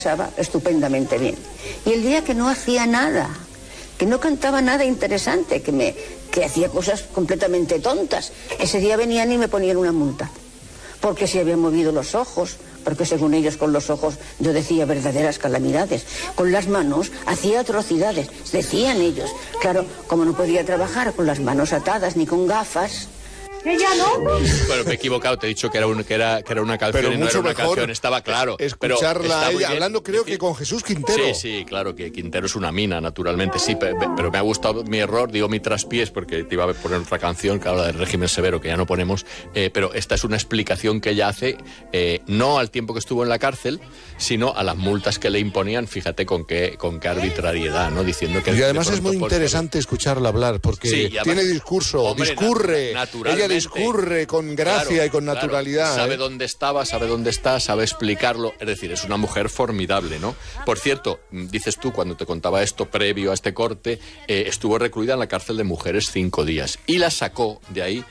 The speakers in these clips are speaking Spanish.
Estaba estupendamente bien. Y el día que no hacía nada, que no cantaba nada interesante, que hacía cosas completamente tontas, ese día venían y me ponían una multa. Porque se habían movido los ojos, porque según ellos con los ojos yo decía verdaderas calamidades. Con las manos hacía atrocidades, decían ellos. Claro, como no podía trabajar con las manos atadas ni con gafas... ¿Ella no? Bueno, me he equivocado, te he dicho que era una canción, pero y no era una mejor canción, estaba claro. Escucharla a ella, hablando creo que con Jesús Quintero. Sí, claro, que Quintero es una mina, naturalmente, sí, pero me ha gustado mi error, digo mi traspiés, porque te iba a poner otra canción que habla del régimen severo, que ya no ponemos, pero esta es una explicación que ella hace, no al tiempo que estuvo en la cárcel, sino a las multas que le imponían, fíjate con qué arbitrariedad, ¿no? Diciendo que... Y además es muy interesante escucharla hablar, porque sí, además, tiene discurso, hombre, discurre, ella discurre con gracia, claro, y con naturalidad. Claro, sabe dónde estaba, sabe dónde está, sabe explicarlo. Es decir, es una mujer formidable, ¿no? Por cierto, dices tú, cuando te contaba esto previo a este corte, estuvo recluida en la cárcel de mujeres 5 días. Y la sacó de ahí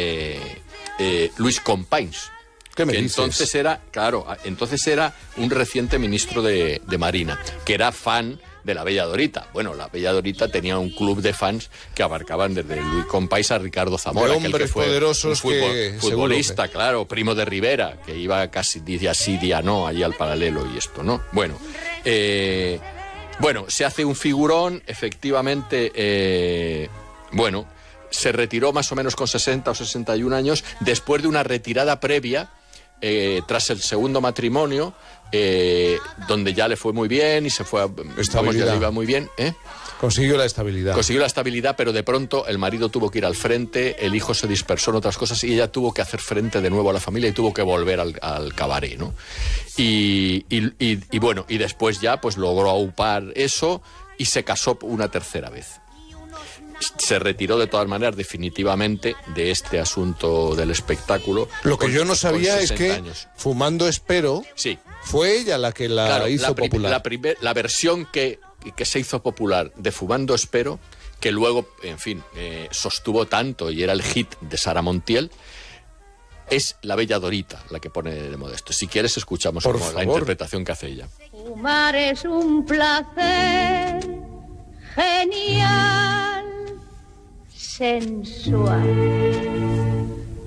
Luis Companys. ¿Qué me que dices? Entonces era un reciente ministro de Marina, que era fan de la Bella Dorita. Bueno, la Bella Dorita tenía un club de fans que abarcaban desde Luis Companys a Ricardo Zamora, de hombres que fue poderosos futbolista, que... claro, primo de Rivera, que iba casi día sí, día no, allí al paralelo y esto, ¿no? Bueno, se hace un figurón, efectivamente, se retiró más o menos con 60 o 61 años, después de una retirada previa, tras el segundo matrimonio, donde ya le fue muy bien y se fue ya le iba muy bien, Consiguió la estabilidad, pero de pronto el marido tuvo que ir al frente, el hijo se dispersó en otras cosas y ella tuvo que hacer frente de nuevo a la familia y tuvo que volver al cabaret, ¿no? Y después ya pues logró aupar eso y se casó una tercera vez. Se retiró de todas maneras definitivamente de este asunto del espectáculo. Lo que yo no sabía es que Fumando Espero, sí, fue ella la que hizo popular. La versión que se hizo popular de Fumando Espero, que luego, en fin, sostuvo tanto y era el hit de Sara Montiel, es la Bella Dorita la que pone de Modesto. Si quieres escuchamos la interpretación que hace ella. Fumar es un placer genial, sensual.